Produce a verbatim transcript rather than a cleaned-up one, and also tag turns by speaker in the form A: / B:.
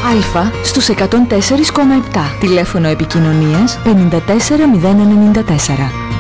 A: Α στους εκατόν τέσσερα κόμμα επτά. Τηλέφωνο επικοινωνίας πέντε τέσσερα μηδέν εννιά τέσσερα.